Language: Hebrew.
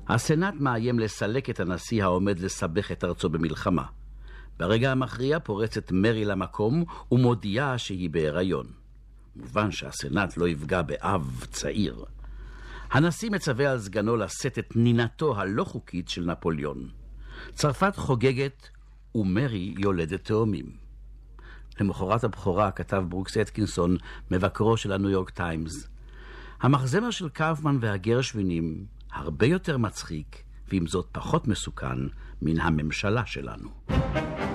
הסנאט מאיים לסלק את הנשיא העומד לסבך את ארצו במלחמה. ברגע המכריע פורצת מרי למקום ומודיעה שהיא בהיריון. מובן שהסנאט לא יפגע באב צעיר. הנשיא מצווה על סגנו לשאת את נינתו הלא חוקית של נפוליאון. צרפת חוגגת ומרי יולדת תאומים. למחרת הבכורה כתב ברוקס אטקינסון, מבקרו של הניו יורק טיימס, המחזמר של קאופמן והגרשווינים הרבה יותר מצחיק, ועם זאת פחות מסוכן מן הממשלה שלנו.